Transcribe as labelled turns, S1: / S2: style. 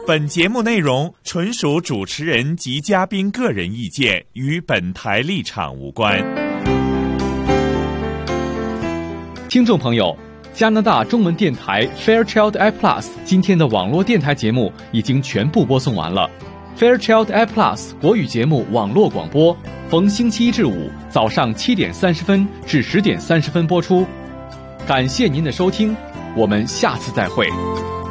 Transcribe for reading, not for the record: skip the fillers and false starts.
S1: 本节目内容纯属主持人及嘉宾个人意见，与本台立场无关。
S2: 听众朋友，加拿大中文电台 Fairchild iPlus 今天的网络电台节目已经全部播送完了。Fairchild iPlus 国语节目网络广播，逢星期一至五早上7点30分至10点30分播出。感谢您的收听，我们下次再会。